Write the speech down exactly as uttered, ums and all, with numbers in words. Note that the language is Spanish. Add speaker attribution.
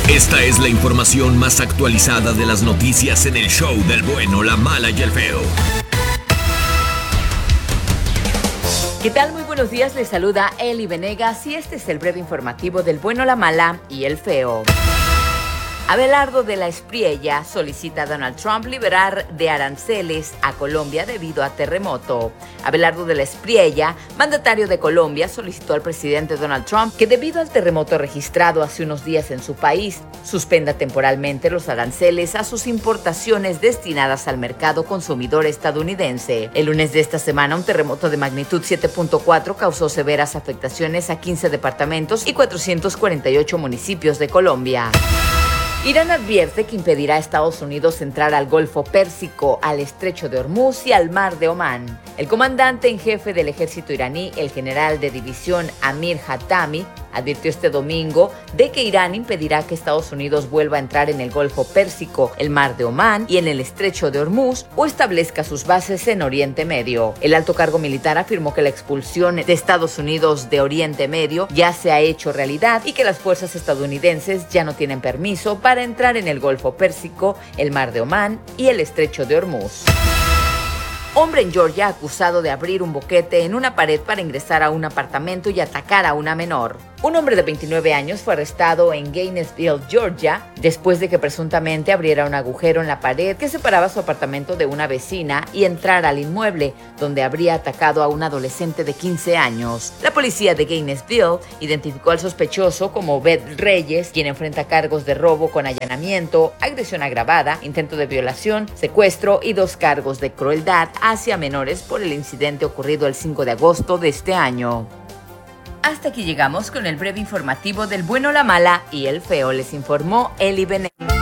Speaker 1: Esta es la información más actualizada de las noticias en el show del bueno, la mala y el feo.
Speaker 2: ¿Qué tal? Muy buenos días, les saluda Eli Venegas y este es el breve informativo del bueno, la mala y el feo. Abelardo de la Espriella solicita a Donald Trump liberar de aranceles a Colombia debido a terremoto. Abelardo de la Espriella, mandatario de Colombia, solicitó al presidente Donald Trump que debido al terremoto registrado hace unos días en su país, suspenda temporalmente los aranceles a sus importaciones destinadas al mercado consumidor estadounidense. El lunes de esta semana, un terremoto de magnitud siete punto cuatro causó severas afectaciones a quince departamentos y cuatrocientos cuarenta y ocho municipios de Colombia. Irán advierte que impedirá a Estados Unidos entrar al Golfo Pérsico, al Estrecho de Hormuz y al Mar de Omán. El comandante en jefe del ejército iraní, el general de división Amir Hatami, advirtió este domingo de que Irán impedirá que Estados Unidos vuelva a entrar en el Golfo Pérsico, el Mar de Omán y en el Estrecho de Hormuz o establezca sus bases en Oriente Medio. El alto cargo militar afirmó que la expulsión de Estados Unidos de Oriente Medio ya se ha hecho realidad y que las fuerzas estadounidenses ya no tienen permiso para para entrar en el Golfo Pérsico, el Mar de Omán y el Estrecho de Hormuz. Hombre en Georgia acusado de abrir un boquete en una pared para ingresar a un apartamento y atacar a una menor. Un hombre de veintinueve años fue arrestado en Gainesville, Georgia, después de que presuntamente abriera un agujero en la pared que separaba su apartamento de una vecina y entrara al inmueble, donde habría atacado a un adolescente de quince años. La policía de Gainesville identificó al sospechoso como Beth Reyes, quien enfrenta cargos de robo con allanamiento, agresión agravada, intento de violación, secuestro y dos cargos de crueldad hacia menores por el incidente ocurrido el cinco de agosto de este año. Hasta aquí llegamos con el breve informativo del bueno, la mala y el feo. Les informó Eli Benet.